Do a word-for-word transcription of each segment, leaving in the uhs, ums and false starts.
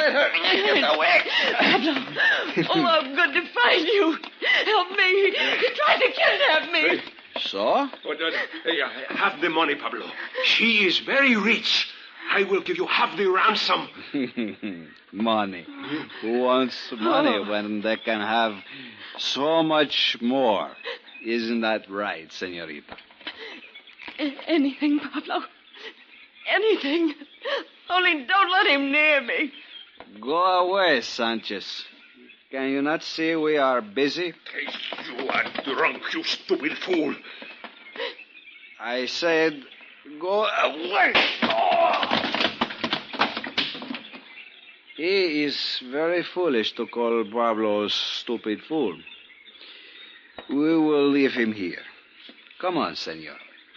Get her. Get away. Pablo. Oh, I'm good to find you. Help me. He tried to kidnap me. So? Oh, no, no. Uh, have the money, Pablo. She is very rich. I will give you half the ransom. Money. Who wants money Oh. when they can have so much more? Isn't that right, senorita? A- anything, Pablo. Anything. Only don't let him near me. Go away, Sanchez. Can you not see we are busy? You are drunk, you stupid fool. I said, go away. Oh. He is very foolish to call Pablo a stupid fool. We will leave him here. Come on, senor.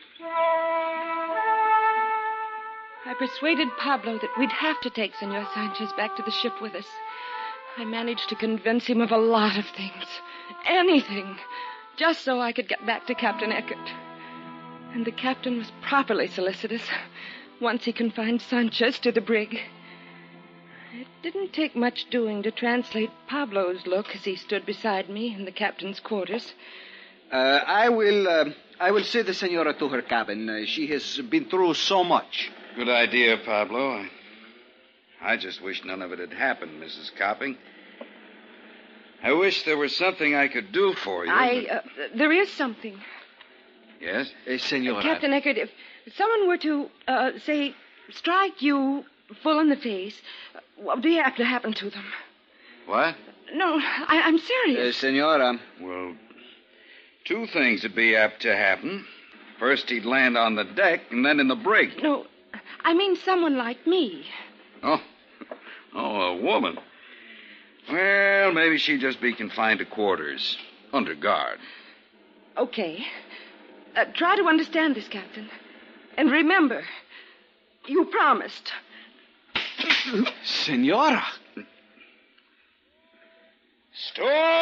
I persuaded Pablo that we'd have to take Senor Sanchez back to the ship with us. I managed to convince him of a lot of things. Anything. Just so I could get back to Captain Eckert. And the captain was properly solicitous once he confined Sanchez to the brig. It didn't take much doing to translate Pablo's look as he stood beside me in the captain's quarters. Uh, I will uh, I will see the senora to her cabin. Uh, she has been through so much. Good idea, Pablo. I, I just wish none of it had happened, Missus Copping. I wish there was something I could do for you. I, but- uh, there is something. Yes? Uh, senora. Captain Eckert, if someone were to, uh, say, strike you full in the face, what would be apt to happen to them? What? No, I, I'm Uh, serious. senora. Well, two things would be apt to happen. First, he'd land on the deck, and then in the brig. No, I mean someone like me. Oh, oh, a woman. Well, maybe she'd just be confined to quarters, under guard. Okay. Uh, try to understand this, Captain. And remember, you promised. Senora. Stop!